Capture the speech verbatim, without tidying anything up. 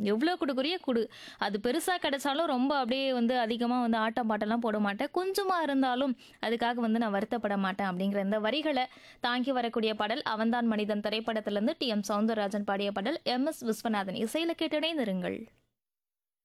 எவ்வளோ குடுக்குறியோ குடு. அது பெருசா கிடைச்சாலும் ரொம்ப அப்படியே வந்து அதிகமா வந்து ஆட்டம் பாட்டம்லாம் போட மாட்டேன். கொஞ்சமா இருந்தாலும் அதுக்காக வந்து நான் வருத்தப்பட மாட்டேன் அப்படிங்கிற இந்த வரிகள தாங்கி வரக்கூடிய பாடல் அவன்தான் மனிதன் திரைப்படத்திலிருந்து டி எம் சௌந்தரராஜன் பாடிய பாடல் எம் எஸ் விஸ்வநாதன் இசையில கேட்டு இணைந்திருங்கள்.